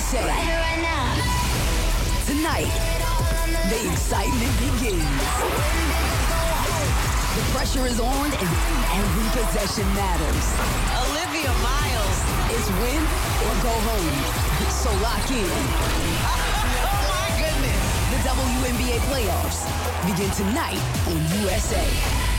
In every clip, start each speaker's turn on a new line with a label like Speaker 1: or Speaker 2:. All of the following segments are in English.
Speaker 1: USA.
Speaker 2: Right now.
Speaker 1: Tonight, the excitement begins. The pressure is on and every possession matters.
Speaker 3: Olivia Miles.
Speaker 1: It's win or go home. So lock in.
Speaker 3: Oh, my goodness.
Speaker 1: The WNBA playoffs begin tonight on USA.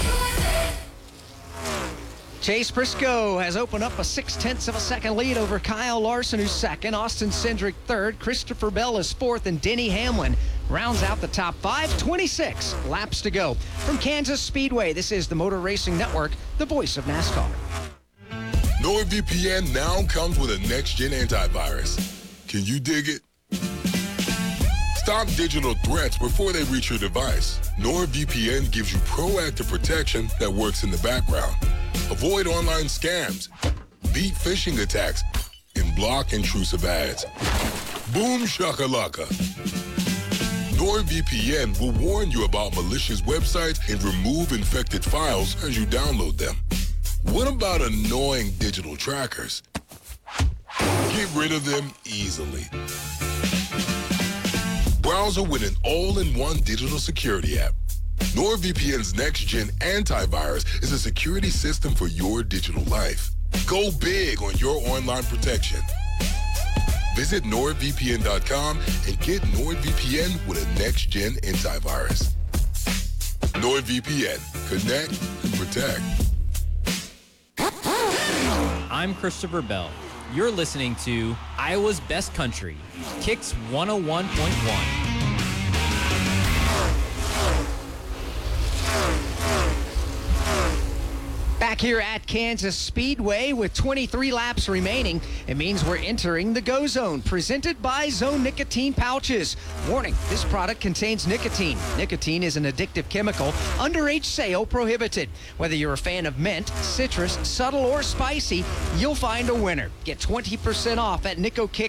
Speaker 4: Chase Briscoe has opened up a 0.6 of a second lead over Kyle Larson, who's second. Austin Cindric third. Christopher Bell is fourth, and Denny Hamlin rounds out the top five. 26 laps to go. From Kansas Speedway, this is the Motor Racing Network, the voice of NASCAR.
Speaker 5: NordVPN now comes with a next-gen antivirus. Can you dig it? Stop digital threats before they reach your device. NordVPN gives you proactive protection that works in the background. Avoid online scams, beat phishing attacks, and block intrusive ads. Boom shakalaka. NordVPN will warn you about malicious websites and remove infected files as you download them. What about annoying digital trackers? Get rid of them easily. Browser with an all-in-one digital security app. NordVPN's next-gen antivirus is a security system for your digital life. Go big on your online protection. Visit NordVPN.com and get NordVPN with a next-gen antivirus. NordVPN. Connect and protect.
Speaker 6: I'm Christopher Bell. You're listening to Iowa's Best Country, Kicks 101.1.
Speaker 4: Back here at Kansas Speedway with 23 laps remaining, it means we're entering the Go Zone, presented by Zone Nicotine Pouches. Warning, this product contains nicotine. Nicotine is an addictive chemical. Underage sale prohibited. Whether you're a fan of mint, citrus, subtle, or spicy, you'll find a winner. Get 20% off at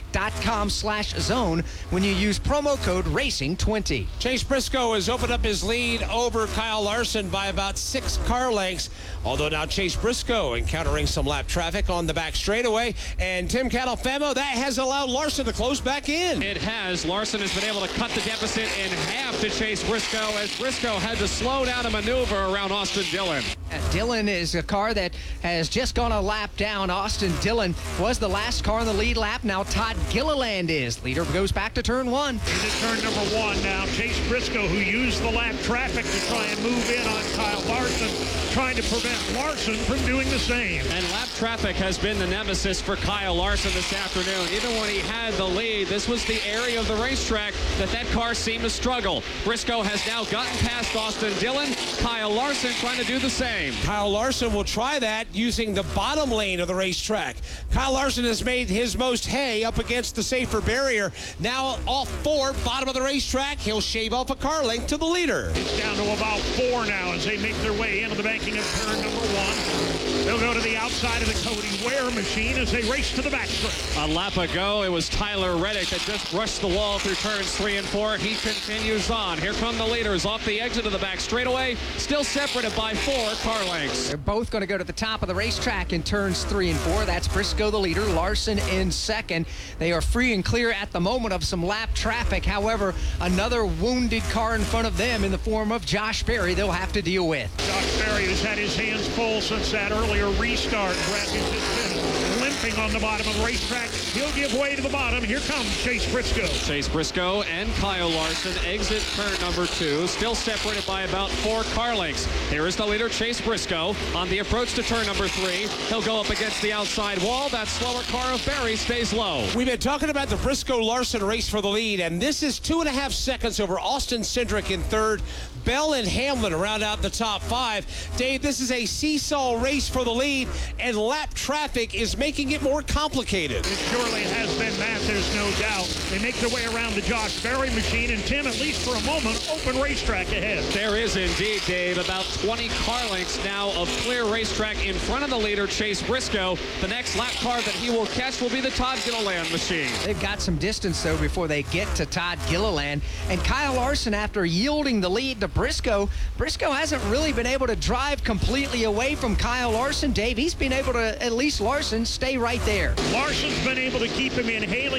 Speaker 4: nicokick.com/zone when you use promo code RACING20.
Speaker 7: Chase Briscoe has opened up his lead over Kyle Larson by about 6 car lengths, although now Chase Briscoe encountering some lap traffic on the back straightaway. And Tim Catalfamo, that has allowed Larson to close back in.
Speaker 8: It has. Larson has been able to cut the deficit in half to Chase Briscoe, as Briscoe had to slow down a maneuver around Austin Dillon.
Speaker 4: Dillon is a car that has just gone a lap down. Austin Dillon was the last car in the lead lap. Now Todd Gilliland is. Leader goes back to turn one.
Speaker 9: Into turn number one now. Chase Briscoe, who used the lap traffic to try and move in on Kyle Larson, trying to prevent Larson from doing the same.
Speaker 8: And lap traffic has been the nemesis for Kyle Larson this afternoon. Even when he had the lead, this was the area of the racetrack that car seemed to struggle. Briscoe has now gotten past Austin Dillon. Kyle Larson trying to do the same.
Speaker 7: Kyle Larson will try that using the bottom lane of the racetrack. Kyle Larson has made his most hay up against the safer barrier. Now off 4, bottom of the racetrack. He'll shave off a car length to the leader.
Speaker 9: It's down to about 4 now as they make their way into the banking of turn number 1. They'll go to the outside of the Cody Ware machine as they race to the backstretch.
Speaker 8: A lap ago, it was Tyler Reddick that just brushed the wall through turns 3 and 4. He continues on. Here come the leaders off the exit of the back straightaway, still separated by 4 car lengths.
Speaker 4: They're both going to go to the top of the racetrack in turns 3 and 4. That's Briscoe, the leader, Larson in second. They are free and clear at the moment of some lap traffic. However, another wounded car in front of them in the form of Josh Berry they'll have to deal with.
Speaker 9: Josh Berry has had his hands full since that earlier restart. Brett has just been limping on the bottom of the racetrack. He'll give way to the bottom. Here comes Chase Briscoe.
Speaker 8: Chase Briscoe and Kyle Larson exit turn number 2, still separated by about 4 car lengths. Here is the leader, Chase Briscoe, on the approach to turn number 3. He'll go up against the outside wall. That slower car of Berry stays low.
Speaker 7: We've been talking about the Briscoe-Larson race for the lead, and this is 2.5 seconds over Austin Cindric in third. Bell and Hamlin round out the top 5. Dave, this is a seesaw race for the lead, and lap traffic is making it more complicated.
Speaker 9: It surely has been that, there's no doubt. They make their way around the Josh Berry machine, and Tim, at least for a moment, open racetrack ahead.
Speaker 8: There is indeed, Dave, about 20 car lengths now of clear racetrack in front of the leader, Chase Briscoe. The next lap car that he will catch will be the Todd Gilliland machine.
Speaker 4: They've got some distance, though, before they get to Todd Gilliland. And Kyle Larson, after yielding the lead to Briscoe hasn't really been able to drive completely away from Kyle Larson. Dave, he's been able to, at least Larson, stay right there.
Speaker 9: Larson's been able to keep him in. Haley